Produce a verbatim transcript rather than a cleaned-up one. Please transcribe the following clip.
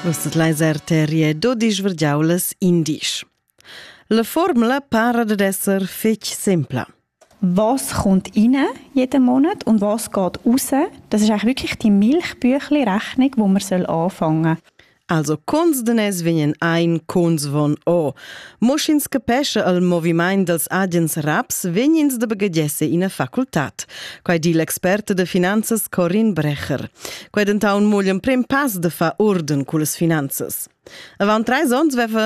Vostat leiser terie dodici vergiaulas indisch. La formula para ad esser fetg simpla. Was kommt rein jeden Monat und was geht raus? Das ist eigentlich wirklich die Milchbüchli-Rechnung, die man anfangen soll. Also cons denes vegnan ein, cons von o. Moschins capesce al moviment dels agens raps vegnins de bagagesse in a facultat. Quai di l'experta de finanzas Corinne Brecher. Quai dentaun moglen prim pass de fa orden culas finanzas. Avant treis ons veva